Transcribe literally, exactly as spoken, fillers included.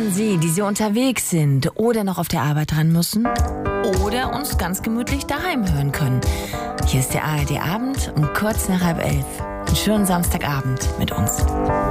an Sie, die Sie unterwegs sind oder noch auf der Arbeit dran müssen oder uns ganz gemütlich daheim hören können. Hier ist der A R D Abend um kurz nach halb elf. Einen schönen Samstagabend mit uns.